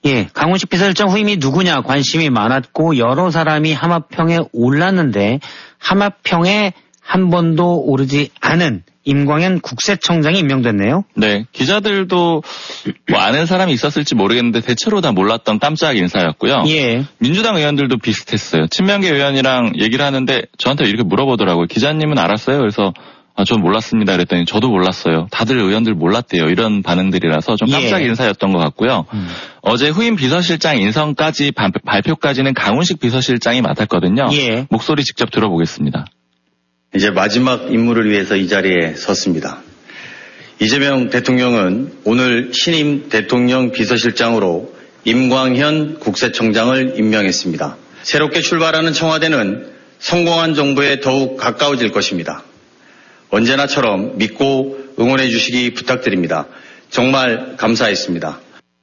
예, 강훈식 비서실장 후임이 누구냐 관심이 많았고 여러 사람이 하마평에 올랐는데 하마평에 한 번도 오르지 않은 임광현 국세청장이 임명됐네요. 네, 기자들도 뭐 아는 사람이 있었을지 모르겠는데 대체로 다 몰랐던 깜짝 인사였고요. 예. 민주당 의원들도 비슷했어요. 친명계 의원이랑 얘기를 하는데 저한테 이렇게 물어보더라고요. 기자님은 알았어요? 그래서 전 몰랐습니다. 그랬더니 저도 몰랐어요. 다들 의원들 몰랐대요. 이런 반응들이라서 좀 깜짝 인사였던 것 같고요. 어제 후임 비서실장 인선까지 발표까지는 강훈식 비서실장이 맡았거든요. 예. 목소리 직접 들어보겠습니다. 이제 마지막 임무를 위해서 이 자리에 섰습니다. 이재명 대통령은 오늘 신임 대통령 비서실장으로 임광현 국세청장을 임명했습니다. 새롭게 출발하는 청와대는 성공한 정부에 더욱 가까워질 것입니다. 언제나처럼 믿고 응원해 주시기 부탁드립니다. 정말 감사했습니다.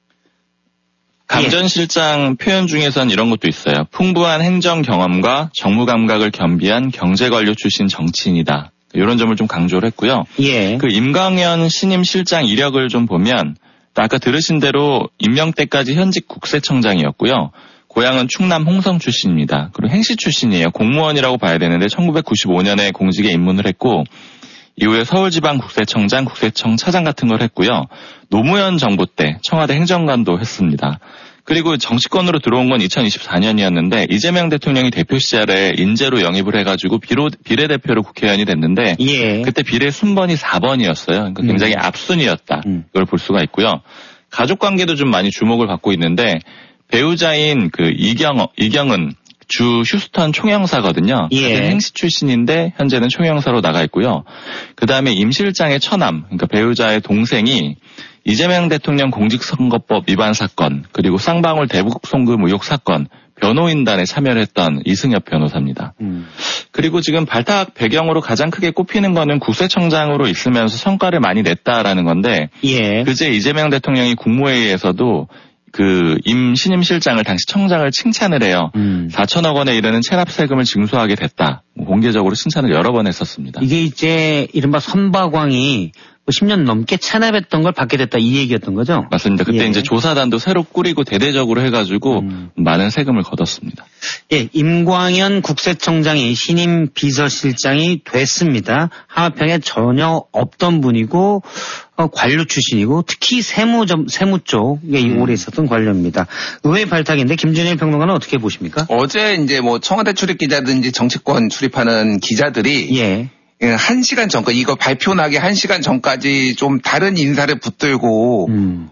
강 전 실장 표현 중에선 이런 것도 있어요. 풍부한 행정 경험과 정무 감각을 겸비한 경제관료 출신 정치인이다. 이런 점을 좀 강조를 했고요. 예. 그 임광현 신임 실장 이력을 좀 보면 아까 들으신 대로 임명 때까지 현직 국세청장이었고요. 고향은 충남 홍성 출신입니다. 그리고 행시 출신이에요. 공무원이라고 봐야 되는데 1995년에 공직에 입문을 했고 이후에 서울지방국세청장, 국세청 차장 같은 걸 했고요. 노무현 정부 때 청와대 행정관도 했습니다. 그리고 정치권으로 들어온 건 2024년이었는데 이재명 대통령이 대표 시절에 인재로 영입을 해가지고 비례대표로 국회의원이 됐는데 예. 그때 비례 순번이 4번이었어요. 그러니까 굉장히 앞순이었다. 이걸 볼 수가 있고요. 가족관계도 좀 많이 주목을 받고 있는데 배우자인 그 이경은 주 휴스턴 총영사거든요. 예. 행시 출신인데 현재는 총영사로 나가 있고요. 그 다음에 임 실장의 처남, 그러니까 배우자의 동생이 이재명 대통령 공직선거법 위반 사건, 그리고 쌍방울 대북 송금 의혹 사건, 변호인단에 참여를 했던 이승엽 변호사입니다. 그리고 지금 발탁 배경으로 가장 크게 꼽히는 거는 국세청장으로 있으면서 성과를 많이 냈다라는 건데, 예. 그제 이재명 대통령이 국무회의에서도 그 임 신임 실장을 당시 청장을 칭찬을 해요. 4천억 원에 이르는 체납 세금을 징수하게 됐다. 공개적으로 칭찬을 여러 번 했었습니다. 이게 이제 이른바 선박왕이 10년 넘게 찬압했던 걸 받게 됐다 이 얘기였던 거죠? 맞습니다. 그때 예. 이제 조사단도 새로 꾸리고 대대적으로 해가지고 많은 세금을 걷었습니다. 예, 임광현 국세청장이 신임 비서실장이 됐습니다. 하마평에 전혀 없던 분이고 관료 출신이고 특히 세무 쪽에 오래 있었던 관료입니다. 의회 발탁인데 김준일 평론가는 어떻게 보십니까? 어제 이제 뭐 청와대 출입 기자든지 정치권 출입하는 기자들이 예. 1시간 전까지 이거 발표 나기 1시간 전까지 좀 다른 인사를 붙들고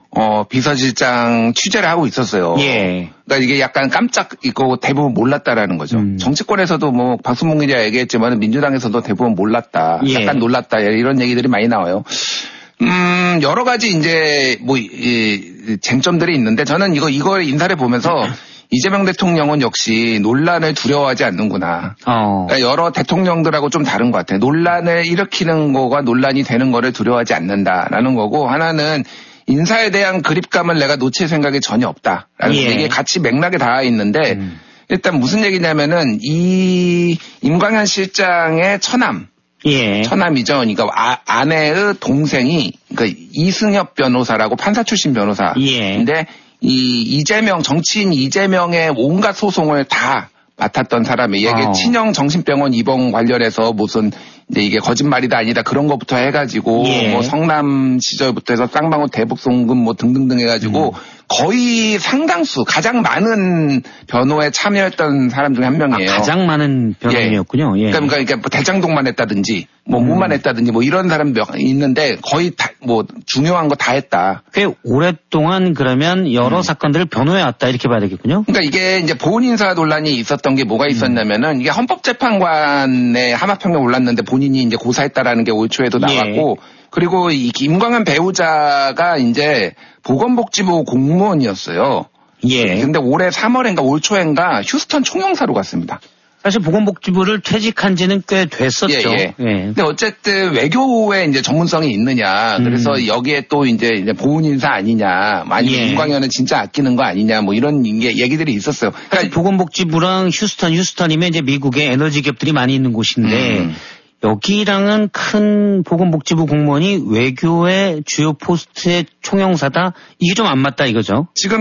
비서실장 취재를 하고 있었어요. 예. 그러니까 이게 약간 깜짝 있고 대부분 몰랐다라는 거죠. 정치권에서도 뭐 박순봉 기자가 얘기했지만 민주당에서도 대부분 몰랐다. 예. 약간 놀랐다. 이런 얘기들이 많이 나와요. 여러 가지 이제 뭐 쟁점들이 있는데 저는 이걸 인사를 보면서 이재명 대통령은 역시 논란을 두려워하지 않는구나. 그러니까 여러 대통령들하고 좀 다른 것 같아요. 논란을 일으키는 거가 논란이 되는 거를 두려워하지 않는다라는 거고 하나는 인사에 대한 그립감을 내가 놓칠 생각이 전혀 없다라는 예. 이게 같이 맥락에 닿아 있는데 일단 무슨 얘기냐면은 이 임광현 실장의 처남. 예. 처남이죠. 그러니까 아내의 동생이 그러니까 이승엽 변호사라고 판사 출신 변호사인데 예. 정치인 이재명의 온갖 소송을 다 맡았던 사람이 이게 친형 정신병원 입원 관련해서 무슨 이게 거짓말이다 아니다 그런 것부터 해가지고 예. 뭐 성남 시절부터 해서 쌍방울 대북 송금 뭐 등등등 해가지고 거의 상당수 가장 많은 변호에 참여했던 사람 중에 한 명이에요. 가장 많은 변호인이었군요. 예. 그러니까 뭐 대장동만 했다든지 뭐 뭐만 했다든지 뭐 이런 사람이 있는데 거의 다 뭐 중요한 거 다 했다. 꽤 오랫동안 그러면 여러 사건들을 변호해 왔다 이렇게 봐야 되겠군요. 그러니까 이게 이제 보훈 인사 논란이 있었던 게 뭐가 있었냐면은 이게 헌법재판관에 하마평에 올랐는데 본인이 이제 고사했다라는 게 올 초에도 나왔고 그리고 이 김광현 배우자가 이제 보건복지부 공무원이었어요. 예. 근데 올해 3월인가 올 초인가 휴스턴 총영사로 갔습니다. 사실 보건복지부를 퇴직한 지는 꽤 됐었죠. 예. 근데 어쨌든 외교에 이제 전문성이 있느냐. 그래서 여기에 또 이제 보훈 인사 아니냐. 아니면 임광현은 진짜 아끼는 거 아니냐. 뭐 이런 얘기들이 있었어요. 그러니까 보건복지부랑 휴스턴이면 이제 미국의 에너지 기업들이 많이 있는 곳인데 여기랑은 큰 보건복지부 공무원이 외교의 주요 포스트의 총영사다. 이게 좀 안 맞다 이거죠. 지금